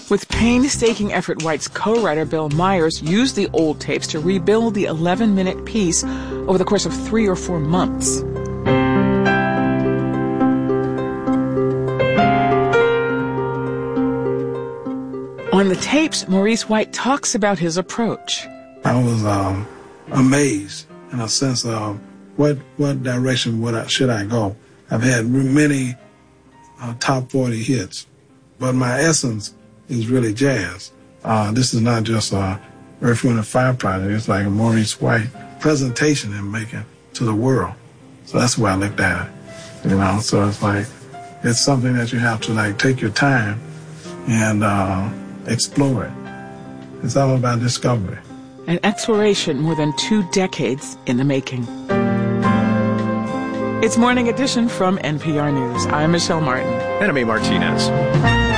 With painstaking effort, White's co-writer Bill Myers used the old tapes to rebuild the 11-minute piece over the course of 3 or 4 months. On the tapes, Maurice White talks about his approach. I was amazed in a sense of what direction should I go. I've had many top 40 hits, but my essence is really jazz. This is not just a Earth, Wind & Fire project. It's like a Maurice White presentation and making to the world. So that's the way I looked at it, you know. So it's like, it's something that you have to like take your time and explore it. It's all about discovery. An exploration more than 2 decades in the making. It's Morning Edition from NPR News. I'm Michelle Martin. And I'm A. Martinez.